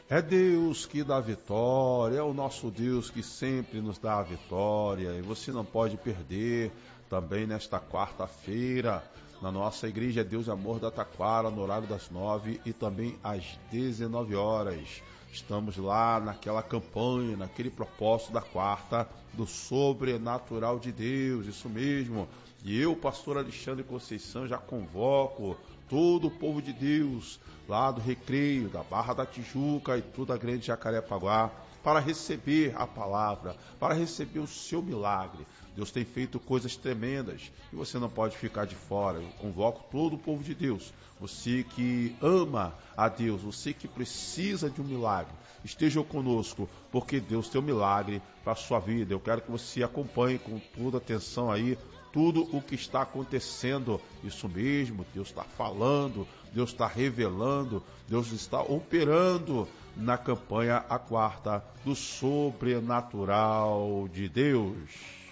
É Deus que dá a vitória, é o nosso Deus que sempre nos dá a vitória, e você não pode perder também nesta quarta-feira. Na nossa igreja Deus Amor da Taquara, no horário das 9 e também às 19 horas. Estamos lá naquela campanha, naquele propósito da quarta, do sobrenatural de Deus, isso mesmo. E eu, pastor Alexandre Conceição, já convoco todo o povo de Deus, lá do Recreio, da Barra da Tijuca e toda a grande Jacarepaguá, para receber a palavra, para receber o seu milagre. Deus tem feito coisas tremendas e você não pode ficar de fora. Eu convoco todo o povo de Deus. Você que ama a Deus, você que precisa de um milagre, esteja conosco, porque Deus tem um milagre para a sua vida. Eu quero que você acompanhe com toda atenção aí tudo o que está acontecendo. Isso mesmo, Deus está falando, Deus está revelando, Deus está operando na campanha A Quarta do Sobrenatural de Deus.